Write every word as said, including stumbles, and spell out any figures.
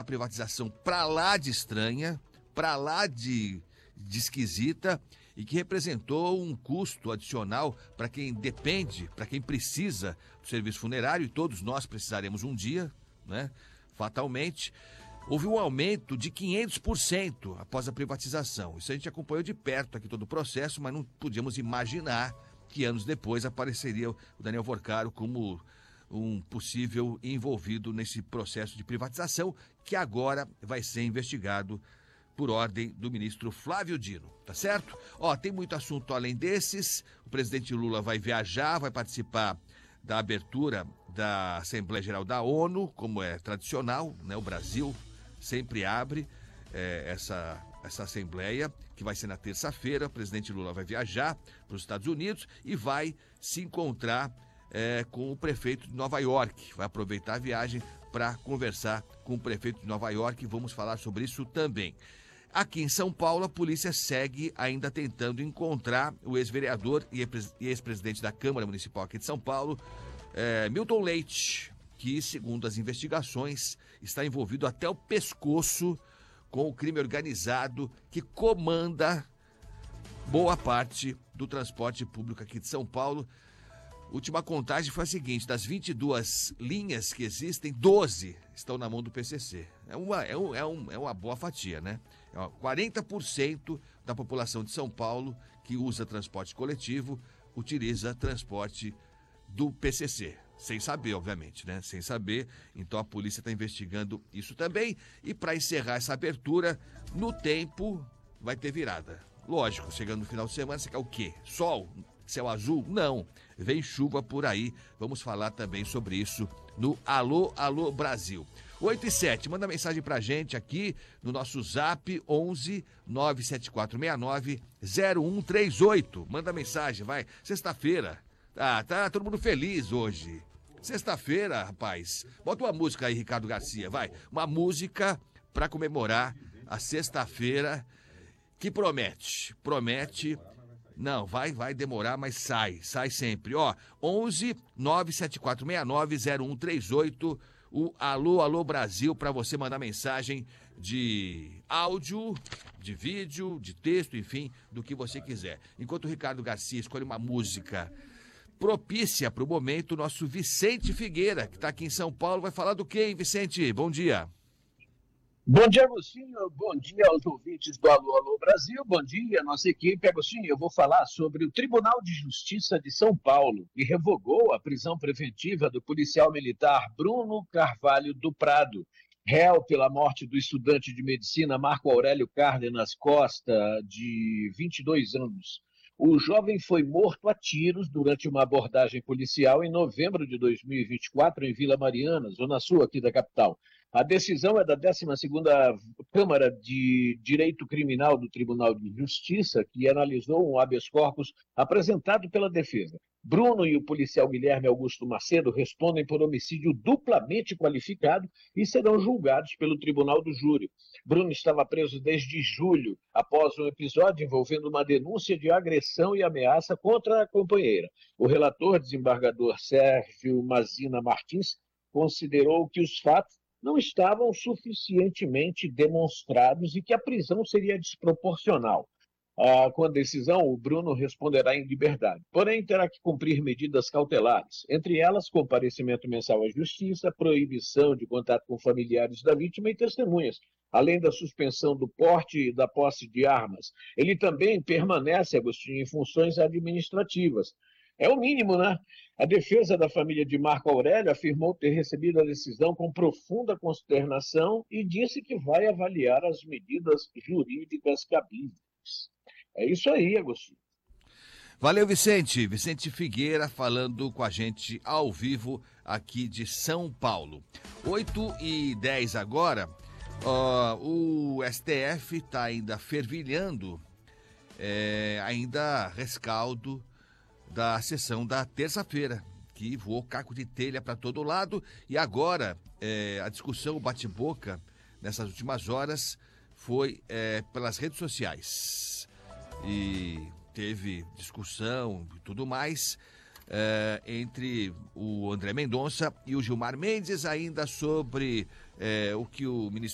privatização pra lá de estranha, pra lá de, de esquisita e que representou um custo adicional para quem depende, para quem precisa do serviço funerário, e todos nós precisaremos um dia, né? Fatalmente. Houve um aumento de quinhentos por cento após a privatização. Isso a gente acompanhou de perto aqui todo o processo, mas não podíamos imaginar que anos depois apareceria o Daniel Vorcaro como um possível envolvido nesse processo de privatização, que agora vai ser investigado por ordem do ministro Flávio Dino, tá certo? Ó, tem muito assunto além desses. O presidente Lula vai viajar, vai participar da abertura da Assembleia Geral da ONU, como é tradicional, né? O Brasil sempre abre é, essa, essa Assembleia, que vai ser na terça-feira. O presidente Lula vai viajar para os Estados Unidos e vai se encontrar é, com o prefeito de Nova York. Vai aproveitar a viagem para conversar com o prefeito de Nova York. Vamos falar sobre isso também. Aqui em São Paulo, a polícia segue ainda tentando encontrar o ex-vereador e ex-presidente da Câmara Municipal aqui de São Paulo, é, Milton Leite, que, segundo as investigações, está envolvido até o pescoço com o crime organizado que comanda boa parte do transporte público aqui de São Paulo. Última contagem foi a seguinte: das vinte e duas linhas que existem, doze estão na mão do P C C. É uma, é um, é um, é uma boa fatia, né? É quarenta por cento da população de São Paulo que usa transporte coletivo utiliza transporte do P C C. Sem saber, obviamente, né? Sem saber. Então a polícia está investigando isso também. E para encerrar essa abertura, no tempo vai ter virada. Lógico, chegando no final de semana, você quer o quê? Sol? Céu azul? Não. Vem chuva por aí. Vamos falar também sobre isso no Alô, Alô Brasil. oito e sete, manda mensagem pra gente aqui no nosso zap onze nove sete quatro seis nove zero um três oito. Manda mensagem, vai. Sexta-feira. Ah, tá todo mundo feliz hoje. Sexta-feira, rapaz. Bota uma música aí, Ricardo Garcia, vai. Uma música pra comemorar a sexta-feira que promete. Promete. Não, vai, vai demorar, mas sai. Sai sempre. Ó, onze nove sete quatro seis nove zero um três oito. O Alô, Alô Brasil, pra você mandar mensagem de áudio, de vídeo, de texto, enfim, do que você quiser. Enquanto o Ricardo Garcia escolhe uma música propícia para o momento, o nosso Vicente Figueira, que está aqui em São Paulo, vai falar do quê, hein, Vicente? Bom dia. Bom dia, Agostinho. Bom dia aos ouvintes do Alô, Alô Brasil. Bom dia, nossa equipe. Agostinho, eu vou falar sobre o Tribunal de Justiça de São Paulo, que revogou a prisão preventiva do policial militar Bruno Carvalho do Prado, réu pela morte do estudante de medicina Marco Aurélio Cárdenas Costa, de vinte e dois anos. O jovem foi morto a tiros durante uma abordagem policial em novembro de dois mil e vinte e quatro em Vila Mariana, zona sul aqui da capital. A decisão é da décima segunda Câmara de Direito Criminal do Tribunal de Justiça, que analisou um habeas corpus apresentado pela defesa. Bruno e o policial Guilherme Augusto Macedo respondem por homicídio duplamente qualificado e serão julgados pelo Tribunal do Júri. Bruno estava preso desde julho, após um episódio envolvendo uma denúncia de agressão e ameaça contra a companheira. O relator, desembargador Sérgio Mazina Martins, considerou que os fatos não estavam suficientemente demonstrados e que a prisão seria desproporcional. Ah, com a decisão, o Bruno responderá em liberdade, porém terá que cumprir medidas cautelares, entre elas comparecimento mensal à justiça, proibição de contato com familiares da vítima e testemunhas, além da suspensão do porte e da posse de armas. Ele também permanece, Agostinho, em funções administrativas. É o mínimo, né? A defesa da família de Marco Aurélio afirmou ter recebido a decisão com profunda consternação e disse que vai avaliar as medidas jurídicas cabíveis. É isso aí, Agostinho. Valeu, Vicente. Vicente Figueira falando com a gente ao vivo aqui de São Paulo. oito e dez agora. Uh, o S T F está ainda fervilhando, é, ainda rescaldo da sessão da terça-feira, que voou caco de telha para todo lado. E agora, é, a discussão, o bate-boca, nessas últimas horas, foi é, pelas redes sociais. E teve discussão e tudo mais é, entre o André Mendonça e o Gilmar Mendes, ainda sobre é, o que o ministro